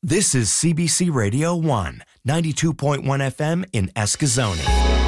This is CBC Radio 1, 92.1 FM in Escazone.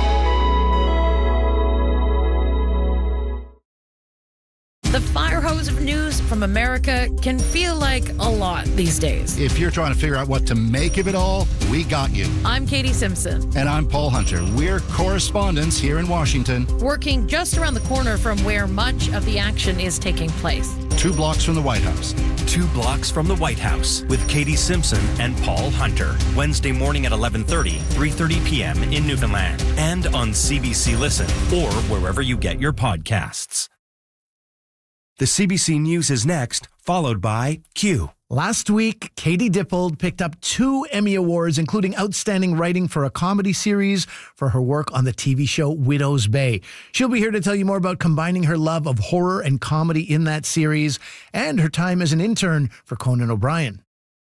The fire hose of news from America can feel like a lot these days. If you're trying to figure out what to make of it all, we got you. I'm Katie Simpson. And I'm Paul Hunter. We're correspondents here in Washington. Working just around the corner from where much of the action is taking place. 2 blocks from the White House. 2 blocks from the White House with Katie Simpson and Paul Hunter. Wednesday morning at 11:30, 3:30 p.m. in Newfoundland. And on CBC Listen or wherever you get your podcasts. The CBC News is next, followed by Q. Last week, Katie Dippold picked up 2 Emmy Awards, including Outstanding Writing for a Comedy Series for her work on the TV show Widow's Bay. She'll be here to tell you more about combining her love of horror and comedy in that series and her time as an intern for Conan O'Brien.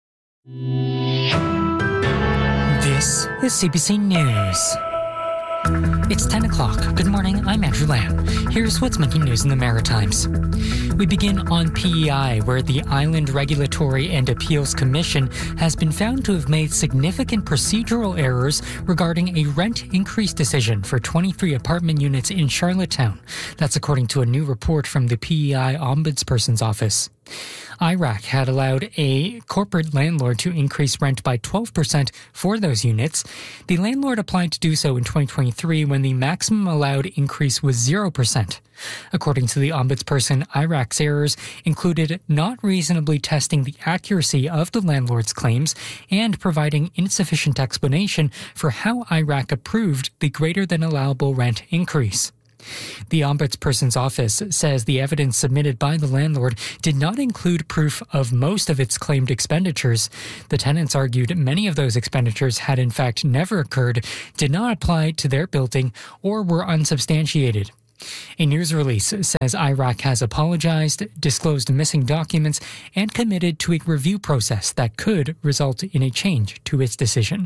This is CBC News. It's 10 o'clock. Good morning, I'm Andrew Lamb. Here's what's making news in the Maritimes. We begin on PEI, where the Island Regulatory and Appeals Commission has been found to have made significant procedural errors regarding a rent increase decision for 23 apartment units in Charlottetown. That's according to a new report from the PEI Ombudsperson's Office. IRAC had allowed a corporate landlord to increase rent by 12% for those units. The landlord applied to do so in 2023 when the maximum allowed increase was 0%. According to the Ombudsperson, IRAC's errors included not reasonably testing the accuracy of the landlord's claims and providing insufficient explanation for how IRAC approved the greater than allowable rent increase. The Ombudsperson's office says the evidence submitted by the landlord did not include proof of most of its claimed expenditures. The tenants argued many of those expenditures had in fact never occurred, did not apply to their building, or were unsubstantiated. A news release says IRAC has apologized, disclosed missing documents, and committed to a review process that could result in a change to its decision.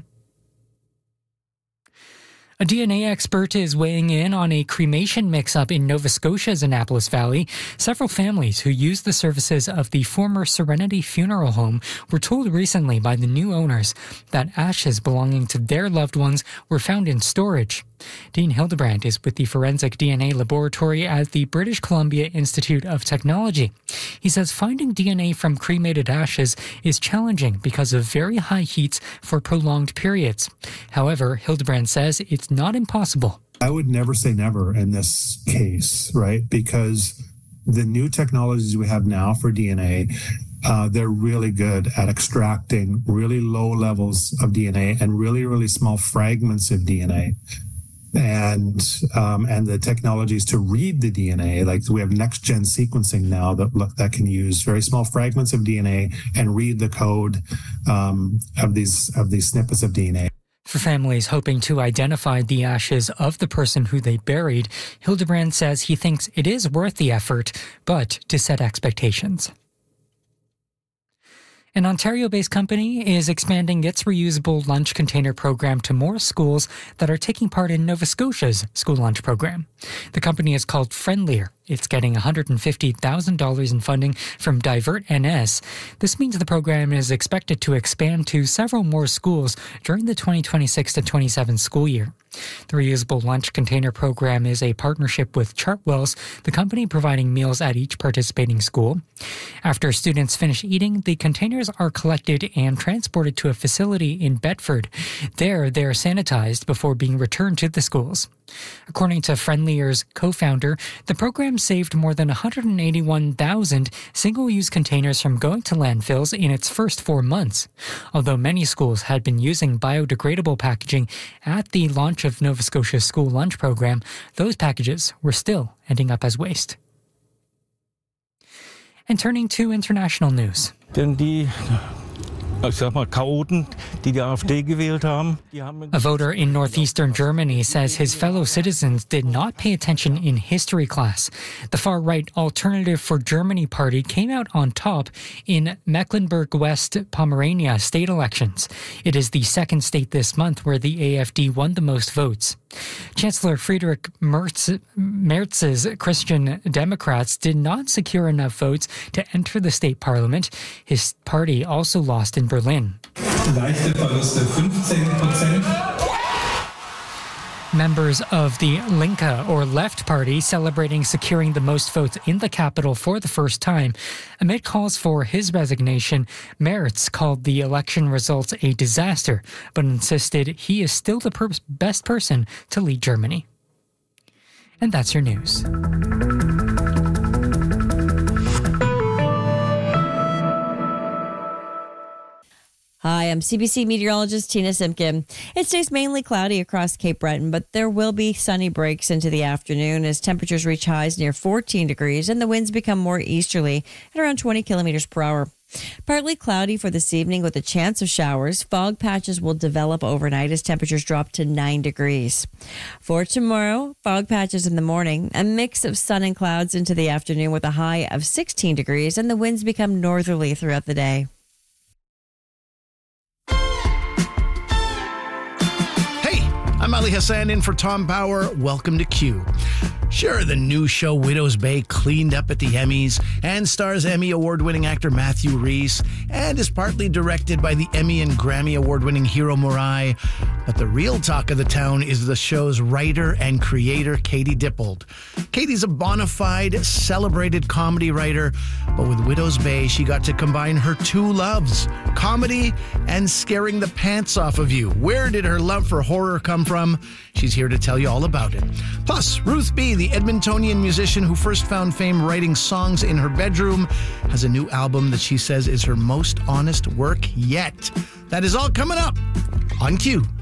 A DNA expert is weighing in on a cremation mix-up in Nova Scotia's Annapolis Valley. Several families who used the services of the former Serenity Funeral Home were told recently by the new owners that ashes belonging to their loved ones were found in storage. Dean Hildebrand is with the Forensic DNA Laboratory at the British Columbia Institute of Technology. He says finding DNA from cremated ashes is challenging because of very high heats for prolonged periods. However, Hildebrand says it's not impossible. I would never say never in this case, right? Because the new technologies we have now for DNA, they're really good at extracting really low levels of DNA and really, really small fragments of DNA. And the technologies to read the DNA, like we have next-gen sequencing now that can use very small fragments of DNA and read the code of these snippets of DNA. For families hoping to identify the ashes of the person who they buried, Hildebrand says he thinks it is worth the effort, but to set expectations. An Ontario-based company is expanding its reusable lunch container program to more schools that are taking part in Nova Scotia's school lunch program. The company is called Friendlier. It's getting $150,000 in funding from Divert NS. This means the program is expected to expand to several more schools during the 2026 to 27 school year. The reusable lunch container program is a partnership with Chartwells, the company providing meals at each participating school. After students finish eating, the containers are collected and transported to a facility in Bedford. There, they are sanitized before being returned to the schools. According to Friendlier's co-founder, the program saved more than 181,000 single-use containers from going to landfills in its first 4 months. Although many schools had been using biodegradable packaging at the launch of Nova Scotia's school lunch program, those packages were still ending up as waste. And turning to international news. A voter in northeastern Germany says his fellow citizens did not pay attention in history class. The far-right Alternative for Germany party came out on top in Mecklenburg-West Pomerania state elections. It is the second state this month where the AfD won the most votes. Chancellor Friedrich Merz's Christian Democrats did not secure enough votes to enter the state parliament. His party also lost in in Berlin. Leichte Verluste 15%. Members of the Linke, or Left Party, celebrating securing the most votes in the capital for the first time. Amid calls for his resignation, Merz called the election results a disaster, but insisted he is still the best person to lead Germany. And that's your news. Hi, I'm CBC meteorologist Tina Simpkin. It stays mainly cloudy across Cape Breton, but there will be sunny breaks into the afternoon as temperatures reach highs near 14 degrees and the winds become more easterly at around 20 kilometers per hour. Partly cloudy for this evening with a chance of showers. Fog patches will develop overnight as temperatures drop to 9 degrees. For tomorrow, fog patches in the morning, a mix of sun and clouds into the afternoon with a high of 16 degrees, and the winds become northerly throughout the day. I'm Ali Hassan in for Tom Bauer. Welcome to Q. Sure, the new show Widow's Bay cleaned up at the Emmys and stars Emmy award-winning actor Matthew Rhys and is partly directed by the Emmy and Grammy award-winning Hiro Murai. But the real talk of the town is the show's writer and creator, Katie Dippold. Katie's a bona fide, celebrated comedy writer, but with Widow's Bay, she got to combine her two loves, comedy and scaring the pants off of you. Where did her love for horror come from? She's here to tell you all about it. Plus, Ruth B., the Edmontonian musician who first found fame writing songs in her bedroom, has a new album that she says is her most honest work yet. That is all coming up on Q.